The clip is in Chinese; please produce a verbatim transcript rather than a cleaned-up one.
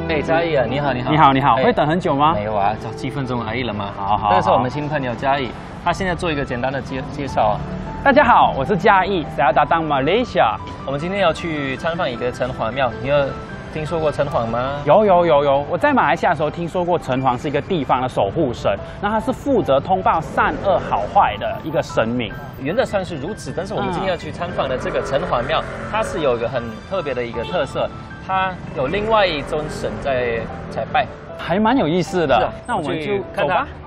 哎，嘉义啊，你好，你好， 你好，你好， 哎会等很久吗？ 没有啊，找几分钟而已了嘛。 好好， 这个是我们新朋友嘉义，他现在做一个简单的介介绍啊。 大家好，我是嘉义，saya datang Malaysia。 我们今天要去参访一个城隍庙，你有听说过城隍吗？ 有有有有，我在马来西亚的时候听说过城隍是一个地方的守护神，那他是负责通报善恶好坏的一个神明。 原则上是如此，但是我们今天要去参访的这个城隍庙，它是有一个很特别的一个特色，它有另外一尊神在采拜， 还蛮有意思的。 是啊那我们就去看它走吧。